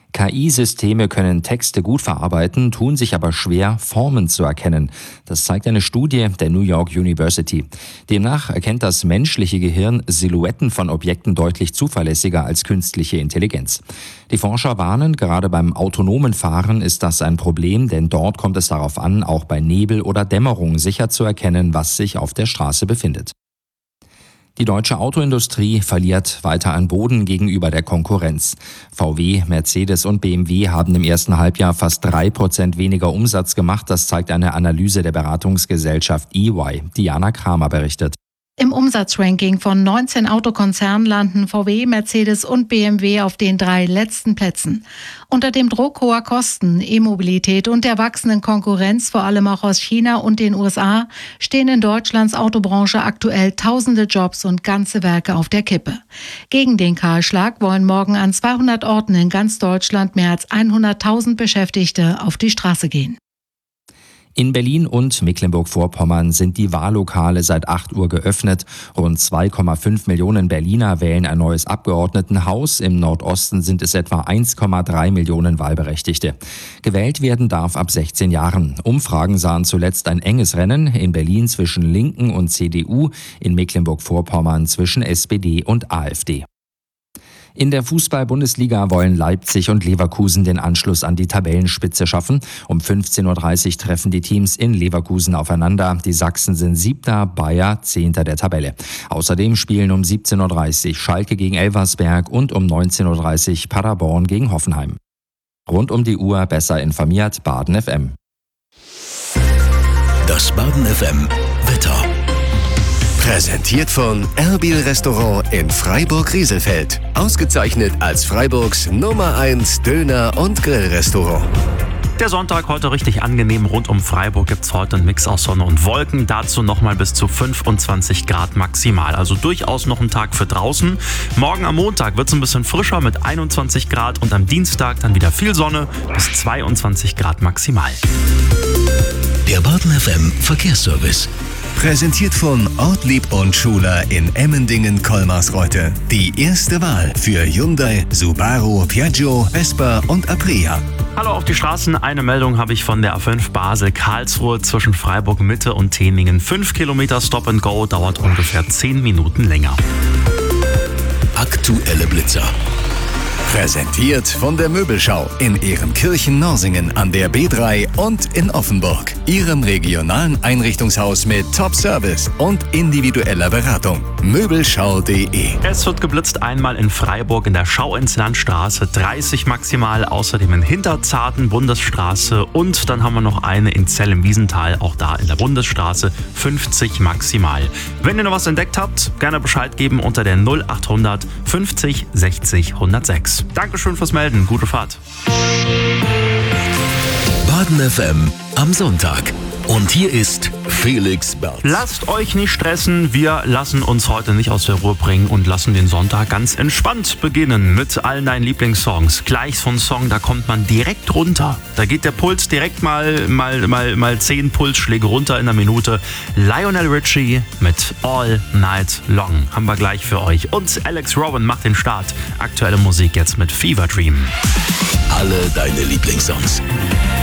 KI-Systeme können Texte gut verarbeiten, tun sich aber schwer, Formen zu erkennen. Das zeigt eine Studie der New York University. Demnach erkennt das menschliche Gehirn Silhouetten von Objekten deutlich zuverlässiger als künstliche Intelligenz. Die Forscher warnen, gerade beim autonomen Fahren ist das ein Problem, denn dort kommt es darauf an, auch bei Nebel oder Dämmerung sicher zu erkennen, was sich auf der Straße befindet. Die deutsche Autoindustrie verliert weiter an Boden gegenüber der Konkurrenz. VW, Mercedes und BMW haben im ersten Halbjahr fast 3% weniger Umsatz gemacht. Das zeigt eine Analyse der Beratungsgesellschaft EY. Diana Kramer berichtet. Im Umsatzranking von 19 Autokonzernen landen VW, Mercedes und BMW auf den 3 letzten Plätzen. Unter dem Druck hoher Kosten, E-Mobilität und der wachsenden Konkurrenz, vor allem auch aus China und den USA, stehen in Deutschlands Autobranche aktuell tausende Jobs und ganze Werke auf der Kippe. Gegen den Kahlschlag wollen morgen an 200 Orten in ganz Deutschland mehr als 100.000 Beschäftigte auf die Straße gehen. In Berlin und Mecklenburg-Vorpommern sind die Wahllokale seit 8 Uhr geöffnet. Rund 2,5 Millionen Berliner wählen ein neues Abgeordnetenhaus. Im Nordosten sind es etwa 1,3 Millionen Wahlberechtigte. Gewählt werden darf ab 16 Jahren. Umfragen sahen zuletzt ein enges Rennen. In Berlin zwischen Linken und CDU, in Mecklenburg-Vorpommern zwischen SPD und AfD. In der Fußball-Bundesliga wollen Leipzig und Leverkusen den Anschluss an die Tabellenspitze schaffen. Um 15.30 Uhr treffen die Teams in Leverkusen aufeinander. Die Sachsen sind 7., Bayer 10. der Tabelle. Außerdem spielen um 17.30 Uhr Schalke gegen Elversberg und um 19.30 Uhr Paderborn gegen Hoffenheim. Rund um die Uhr besser informiert Baden FM. Das Baden FM Wetter. Präsentiert von Erbil Restaurant in Freiburg-Rieselfeld. Ausgezeichnet als Freiburgs Nummer 1 Döner- und Grillrestaurant. Der Sonntag heute richtig angenehm. Rund um Freiburg gibt es heute einen Mix aus Sonne und Wolken. Dazu nochmal bis zu 25 Grad maximal. Also durchaus noch ein Tag für draußen. Morgen am Montag wird es ein bisschen frischer mit 21 Grad und am Dienstag dann wieder viel Sonne bis 22 Grad maximal. Der Baden FM Verkehrsservice. Präsentiert von Ortlieb und Schuler in Emmendingen-Kolmarsreuth. Die erste Wahl für Hyundai, Subaru, Piaggio, Vespa und Aprilia. Hallo auf die Straßen. Eine Meldung habe ich von der A5 Basel-Karlsruhe zwischen Freiburg-Mitte und Teningen. 5 Kilometer Stop and Go dauert ungefähr 10 Minuten länger. Aktuelle Blitzer. Präsentiert von der Möbelschau in Ehrenkirchen-Norsingen an der B3 und in Offenburg. Ihrem regionalen Einrichtungshaus mit Top-Service und individueller Beratung. Möbelschau.de. Es wird geblitzt einmal in Freiburg in der Schauinslandstraße 30 maximal, außerdem in Hinterzarten Bundesstraße und dann haben wir noch eine in Zell im Wiesental, auch da in der Bundesstraße 50 maximal. Wenn ihr noch was entdeckt habt, gerne Bescheid geben unter der 0800 50 60 106. Dankeschön fürs Melden. Gute Fahrt. Baden FM am Sonntag. Und hier ist Felix Berz. Lasst euch nicht stressen. Wir lassen uns heute nicht aus der Ruhe bringen und lassen den Sonntag ganz entspannt beginnen mit allen deinen Lieblingssongs. Gleich so ein Song, da kommt man direkt runter. Da geht der Puls direkt mal 10 Pulsschläge runter in einer Minute. Lionel Richie mit All Night Long haben wir gleich für euch. Und Alex Robin macht den Start. Aktuelle Musik jetzt mit Fever Dream. Alle deine Lieblingssongs.